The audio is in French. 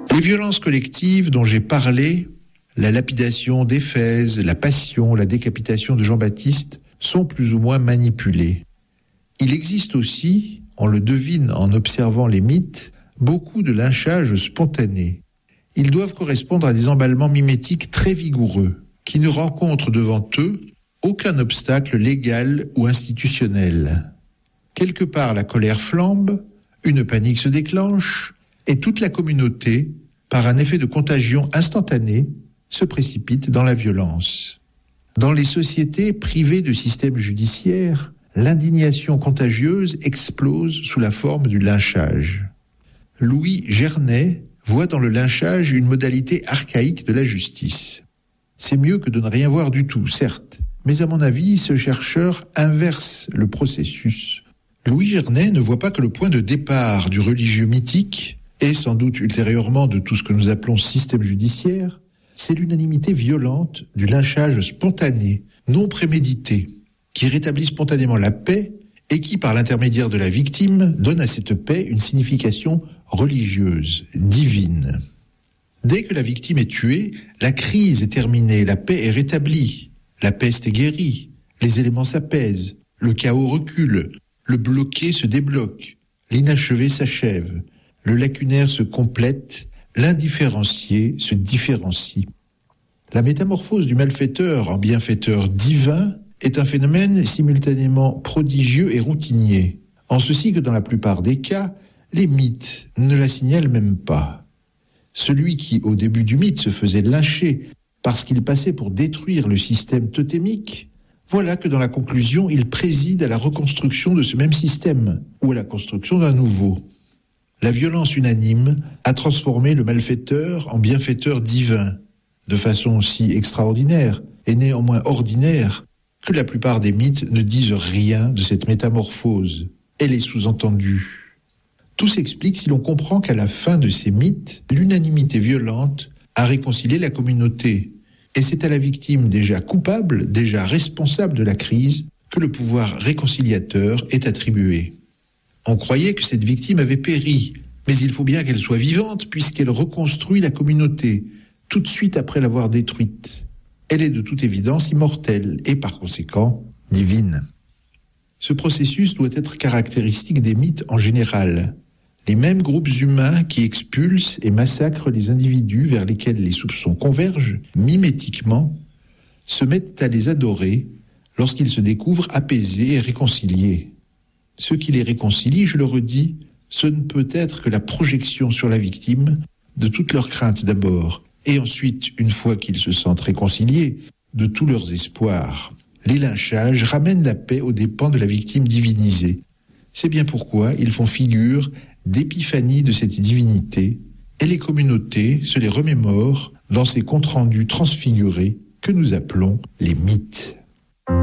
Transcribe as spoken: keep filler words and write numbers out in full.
Les violences collectives dont j'ai parlé, la lapidation d'Éphèse, la passion, la décapitation de Jean-Baptiste, sont plus ou moins manipulées. Il existe aussi, on le devine en observant les mythes, beaucoup de lynchages spontanés. Ils doivent correspondre à des emballements mimétiques très vigoureux, qui ne rencontrent devant eux aucun obstacle légal ou institutionnel. Quelque part, la colère flambe, une panique se déclenche, et toute la communauté, par un effet de contagion instantané, se précipite dans la violence. Dans les sociétés privées de système judiciaire, l'indignation contagieuse explose sous la forme du lynchage. Louis Gernet voit dans le lynchage une modalité archaïque de la justice. C'est mieux que de ne rien voir du tout, certes, mais à mon avis, ce chercheur inverse le processus. Louis Gernet ne voit pas que le point de départ du religieux mythique, et sans doute ultérieurement de tout ce que nous appelons système judiciaire, c'est l'unanimité violente du lynchage spontané, non prémédité, qui rétablit spontanément la paix et qui, par l'intermédiaire de la victime, donne à cette paix une signification religieuse, divine. Dès que la victime est tuée, la crise est terminée, la paix est rétablie, la peste est guérie, les éléments s'apaisent, le chaos recule, le bloqué se débloque, l'inachevé s'achève, le lacunaire se complète, l'indifférencié se différencie. La métamorphose du malfaiteur en bienfaiteur divin est un phénomène simultanément prodigieux et routinier, en ceci que dans la plupart des cas, les mythes ne la signalent même pas. Celui qui, au début du mythe, se faisait lyncher parce qu'il passait pour détruire le système totémique, voilà que dans la conclusion, il préside à la reconstruction de ce même système, ou à la construction d'un nouveau. La violence unanime a transformé le malfaiteur en bienfaiteur divin, de façon si extraordinaire et néanmoins ordinaire que la plupart des mythes ne disent rien de cette métamorphose. Elle est sous-entendue. Tout s'explique si l'on comprend qu'à la fin de ces mythes, l'unanimité violente a réconcilié la communauté. Et c'est à la victime déjà coupable, déjà responsable de la crise, que le pouvoir réconciliateur est attribué. On croyait que cette victime avait péri, mais il faut bien qu'elle soit vivante puisqu'elle reconstruit la communauté, tout de suite après l'avoir détruite. Elle est de toute évidence immortelle et par conséquent divine. Ce processus doit être caractéristique des mythes en général. Les mêmes groupes humains qui expulsent et massacrent les individus vers lesquels les soupçons convergent, mimétiquement, se mettent à les adorer lorsqu'ils se découvrent apaisés et réconciliés. Ce qui les réconcilie, je le redis, ce ne peut être que la projection sur la victime de toutes leurs craintes d'abord, et ensuite, une fois qu'ils se sentent réconciliés, de tous leurs espoirs. Les lynchages ramènent la paix aux dépens de la victime divinisée. C'est bien pourquoi ils font figure d'épiphanie de cette divinité, et les communautés se les remémorent dans ces comptes rendus transfigurés que nous appelons les mythes.